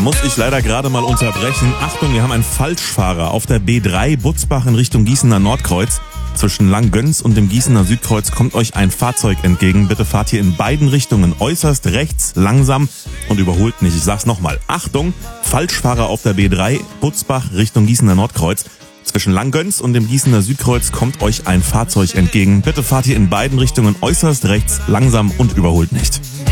muss ich leider gerade mal unterbrechen. Achtung, wir haben einen Falschfahrer auf der B3 Butzbach in Richtung Gießener Nordkreuz. Zwischen Langgöns und dem Gießener Südkreuz kommt euch ein Fahrzeug entgegen. Bitte fahrt hier in beiden Richtungen äußerst rechts, langsam und überholt nicht. Ich sag's nochmal. Achtung, Falschfahrer auf der B3 Butzbach Richtung Gießener Nordkreuz. Zwischen Langgöns und dem Gießener Südkreuz kommt euch ein Fahrzeug entgegen. Bitte fahrt hier in beiden Richtungen äußerst rechts, langsam und überholt nicht.